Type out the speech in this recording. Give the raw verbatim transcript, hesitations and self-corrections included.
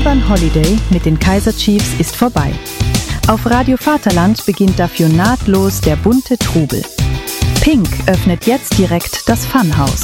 Urban Holiday mit den Kaiser Chiefs ist vorbei. Auf Radio Vaterland beginnt dafür nahtlos der bunte Trubel. Pink öffnet jetzt direkt das Funhouse.